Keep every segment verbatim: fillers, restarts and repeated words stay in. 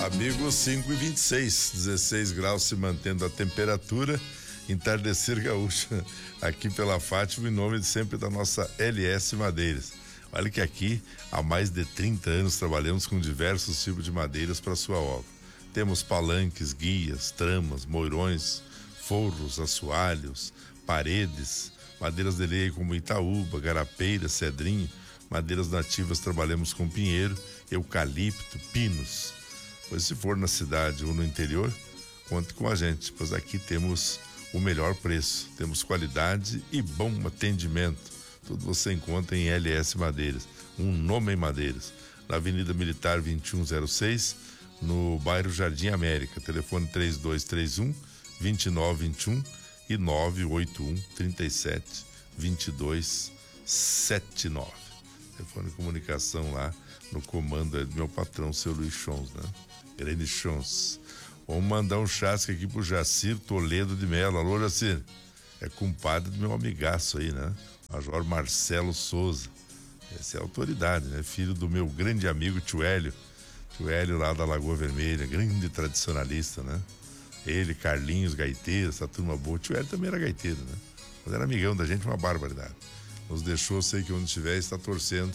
Amigos, cinco e vinte e seis, dezesseis graus se mantendo a temperatura. Entardecer gaúcho aqui pela Fátima, em nome de sempre da nossa L S Madeiras. Olha que aqui há mais de trinta anos trabalhamos com diversos tipos de madeiras para sua obra. Temos palanques, guias, tramas, moirões, forros, assoalhos, paredes, madeiras de lei como itaúba, garapeira, cedrinho, madeiras nativas trabalhamos com pinheiro, eucalipto, pinos. Pois se for na cidade ou no interior, conte com a gente, pois aqui temos o melhor preço, temos qualidade e bom atendimento. Tudo você encontra em L S Madeiras, um nome em madeiras, na Avenida Militar vinte e um zero seis, no bairro Jardim América. Telefone três dois três um, dois nove dois um e nove oito um, três sete, dois dois sete nove. Telefone de comunicação lá no comando é do meu patrão, seu Luiz Chons, né? Grande Chons. Vamos mandar um chasque aqui pro Jacir Toledo de Melo. Alô, Jacir. É compadre do meu amigaço aí, né? Major Marcelo Souza. Essa é a autoridade, né? Filho do meu grande amigo Tio Hélio. Tio Hélio lá da Lagoa Vermelha, grande tradicionalista, né? Ele, Carlinhos, gaiteiro, essa turma boa. Tio Hélio também era gaiteiro, né? Mas era amigão da gente, uma barbaridade. Nos deixou, sei que onde estiver está torcendo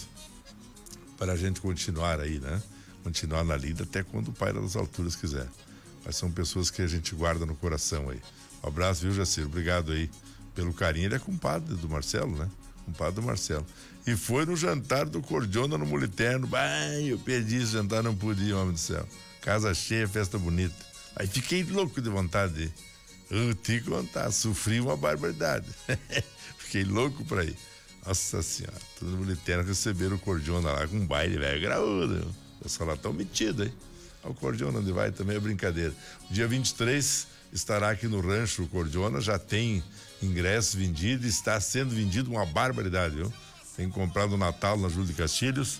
para a gente continuar aí, né? Continuar na lida até quando o Pai das Alturas quiser. Mas são pessoas que a gente guarda no coração aí. Um abraço, viu, Jacir? Obrigado aí pelo carinho. Ele é compadre do Marcelo, né? Compadre do Marcelo. E foi no jantar do Cordiona no Moliterno. Bah, eu perdi esse jantar, não podia, homem do céu. Casa cheia, festa bonita. Aí fiquei louco de vontade de ir. Eu te contar, sofri uma barbaridade. Fiquei louco pra ir. Nossa Senhora, tudo no Moliterno receberam o Cordiona lá com um baile, velho, graúdo. O pessoal lá tão metido, hein? O Cordiona onde vai também é brincadeira. Dia vinte e três estará aqui no Rancho o Cordiona, já tem ingressos vendidos, está sendo vendido uma barbaridade, viu? Tem comprado o Natal na Júlio de Castilhos,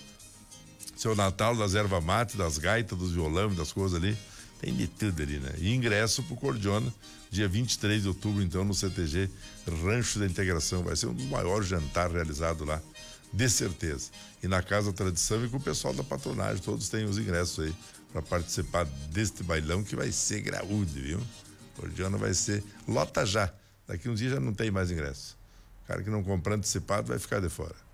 seu Natal das erva mate, das gaitas, dos violão, das coisas ali, tem de tudo ali, né? E ingresso pro Cordiona, dia vinte e três de outubro, então, no C T G Rancho da Integração, vai ser um dos maiores jantares realizados lá, de certeza. E na Casa Tradição e com o pessoal da patronagem, todos têm os ingressos aí para participar deste bailão que vai ser graúdo, viu? Cordiona vai ser lota já. Daqui uns dias já não tem mais ingresso. O cara que não comprar antecipado vai ficar de fora.